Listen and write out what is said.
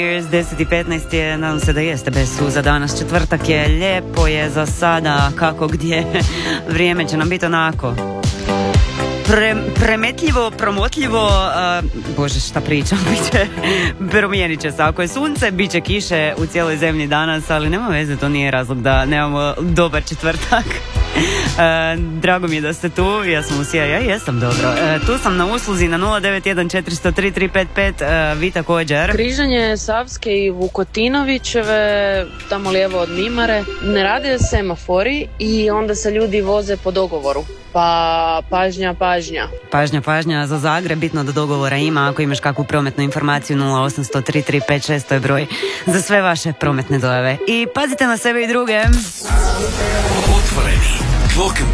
10:15 je, nadam se da jeste bez suza danas. Četvrtak je, lijepo je za sada, kako gdje. Vrijeme će nam biti onako premetljivo, promotljivo, bože šta pričam, promijenit će se. Ako je sunce, bit će kiše u cijeloj zemlji danas, ali nema veze, to nije razlog da nemamo dobar četvrtak. Drago mi je da ste tu, ja sam Usija, ja jesam dobro. Tu sam na usluzi na 091403355, vi također. Križanje Savske i Vukotinovićeve, tamo lijevo od Mimare, ne rade semafori i onda se ljudi voze po dogovoru. Pa pažnja. Pažnja za Zagreb, bitno da dogovora ima. Ako imaš kakvu prometnu informaciju, 08003356, to je broj za sve vaše prometne dojave. I pazite na sebe i druge. Otvoreni.